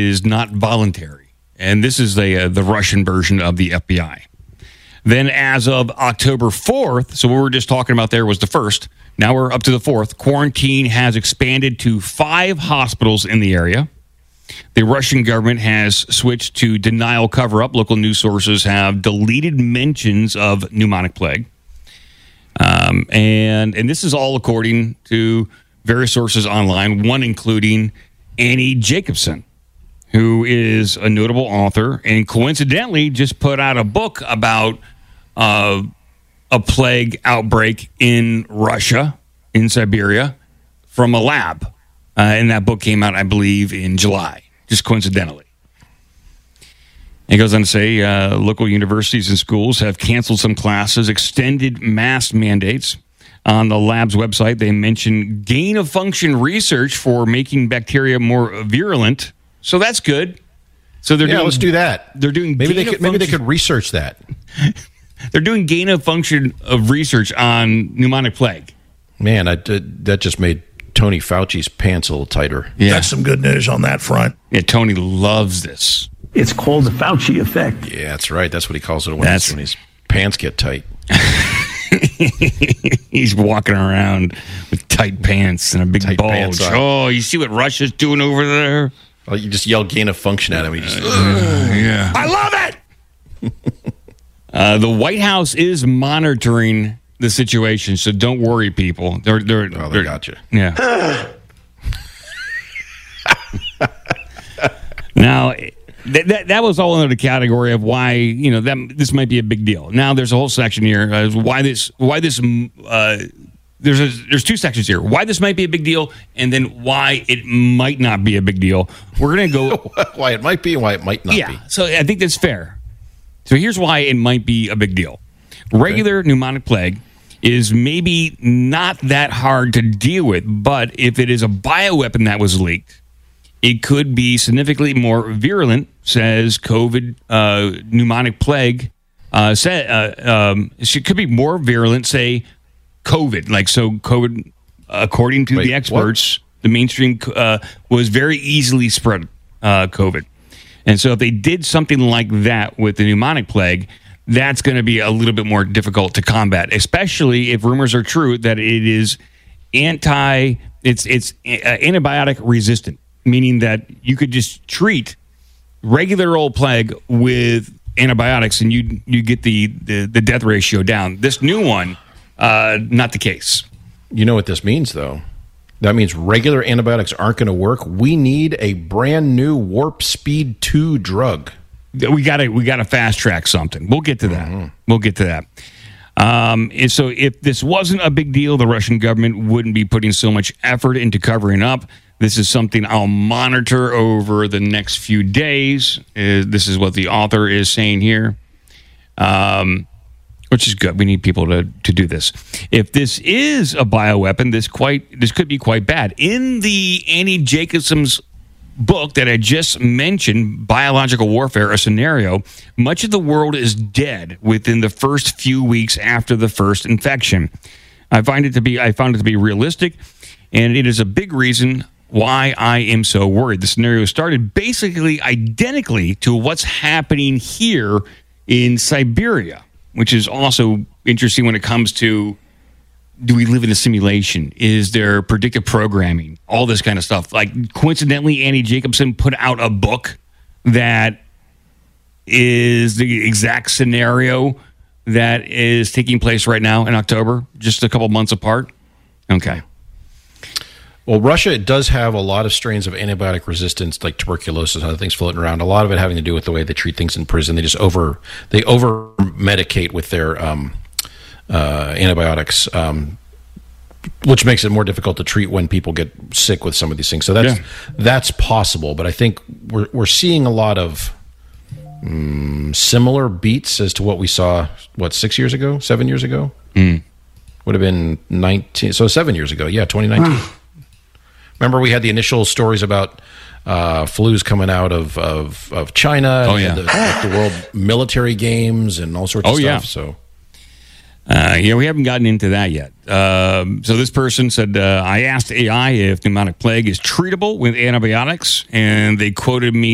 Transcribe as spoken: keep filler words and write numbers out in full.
is not voluntary. And this is the, uh, the Russian version of the F B I. Then as of October fourth, so what we were just talking about there was the first. Now we're up to the fourth. Quarantine has expanded to five hospitals in the area. The Russian government has switched to denial cover-up. Local news sources have deleted mentions of pneumonic plague. Um, and, and this is all according to various sources online, one including Annie Jacobsen, who is a notable author and coincidentally just put out a book about uh, a plague outbreak in Russia, in Siberia, from a lab. Uh, and that book came out, I believe, in July, just coincidentally. It goes on to say uh, local universities and schools have canceled some classes, extended mask mandates. On the lab's website, they mention gain-of-function research for making bacteria more virulent. So that's good. So they're yeah, doing, let's do that. They're doing maybe they could maybe they could research that. They're doing gain-of-function of research on pneumonic plague. Man, I, that just made Tony Fauci's pants a little tighter. Yeah. That's some good news on that front. Yeah, Tony loves this. It's called the Fauci effect. Yeah, that's right. That's what he calls it when, his, when his pants get tight. He's walking around with tight pants and a big tight bulge. Oh, you see what Russia's doing over there? Well, you just yell gain of function at him. He just, uh, yeah. I love it! uh, the White House is monitoring the situation, so don't worry, people. They're, they're, oh, they they're, got you. Yeah. Now, That, that that was all under the category of why, you know, that this might be a big deal. Now there's a whole section here uh, why this why this uh, there's a, there's two sections here. Why this might be a big deal, and then why it might not be a big deal. We're gonna go why it might be and why it might not yeah, be. Yeah, so I think that's fair. So here's why it might be a big deal. Regular okay. pneumonic plague is maybe not that hard to deal with, but if it is a bioweapon that was leaked, it could be significantly more virulent, says COVID uh, pneumonic plague. Uh, say, uh, um, it could be more virulent, say, COVID. Like, so COVID, according to Wait, the experts, what? the mainstream uh, was very easily spread, uh, COVID. And so if they did something like that with the pneumonic plague, that's going to be a little bit more difficult to combat, especially if rumors are true that it is anti, it's, it's uh, antibiotic resistant. Meaning that you could just treat regular old plague with antibiotics and you you get the, the, the death ratio down. This new one, uh, not the case. You know what this means, though? That means regular antibiotics aren't going to work. We need a brand new Warp Speed two drug. We got to we got to fast track something. We'll get to that. Mm-hmm. We'll get to that. Um, and so if this wasn't a big deal, the Russian government wouldn't be putting so much effort into covering up. This is something I'll monitor over the next few days. Uh, this is what the author is saying here, um, which is good. We need people to, to do this. If this is a bioweapon, this quite this could be quite bad. In the Annie Jacobsen's book that I just mentioned, Biological Warfare, a Scenario, much of the world is dead within the first few weeks after the first infection. I find it to be I found it to be realistic, and it is a big reason why I am so worried. The scenario started basically identically to what's happening here in Siberia, which is also interesting when it comes to, do we live in a simulation? Is there predictive programming? All this kind of stuff. Like, coincidentally, Annie Jacobsen put out a book that is the exact scenario that is taking place right now in October, just a couple months apart. Okay. Well, Russia it does have a lot of strains of antibiotic resistance, like tuberculosis and other things floating around. A lot of it having to do with the way they treat things in prison. They just over they over medicate with their um, uh, antibiotics, um, which makes it more difficult to treat when people get sick with some of these things. So that's yeah. that's possible. But I think we're we're seeing a lot of um, similar beats as to what we saw what six years ago, seven years ago. Mm. Would have been nineteen. So seven years ago, yeah, twenty nineteen. Remember, we had the initial stories about uh, flus coming out of, of, of China, oh, yeah. and the, like the World Military Games, and all sorts of oh, stuff. Yeah. So, uh, yeah, we haven't gotten into that yet. Um, so this person said, uh, I asked A I if pneumonic plague is treatable with antibiotics, and they quoted me